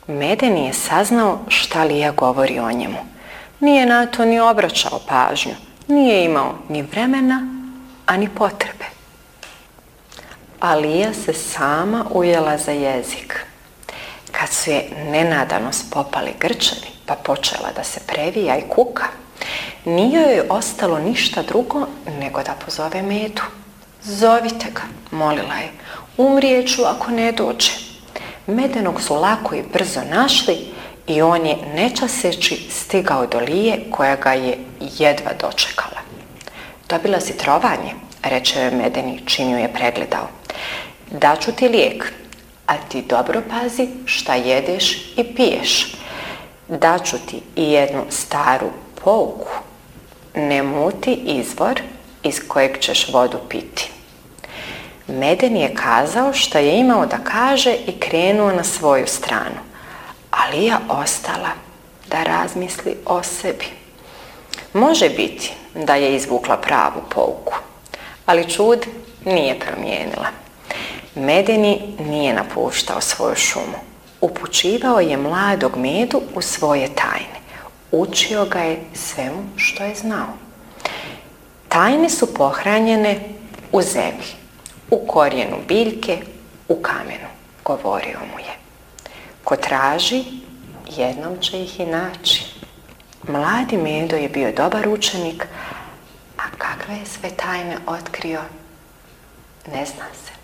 Meden je saznao šta Lija govori o njemu. Nije na to ni obraćao pažnju, nije imao ni vremena, a ni potrebe. A Lija se sama ujela za jezik. Kad su je nenadano spopali grčevi, pa počela da se previja i kuka, nije joj ostalo ništa drugo nego da pozove Medu. Zovite ga, molila je, umrijeću ako ne dođe. Medenog su lako i brzo našli i on je nečaseći stigao do Lije koja ga je jedva dočekala. Dobila si trovanje, reče joj Medeni čim ju je pregledao. Daću ti lijek, a ti dobro pazi šta jedeš i piješ. Daću ti i jednu staru pouku. Ne muti izvor iz kojeg ćeš vodu piti. Meden je kazao šta je imao da kaže i krenuo na svoju stranu, a Lija ostala da razmisli o sebi. Može biti da je izvukla pravu pouku, ali čud nije promijenila. Medeni nije napuštao svoju šumu. Upućivao je mladog Medu u svoje tajne. Učio ga je svemu što je znao. Tajne su pohranjene u zemlji, u korijenu biljke, u kamenu, govorio mu je. Ko traži, jednom će ih i naći. Mladi Medo je bio dobar učenik, a kakve je sve tajne otkrio, ne zna se.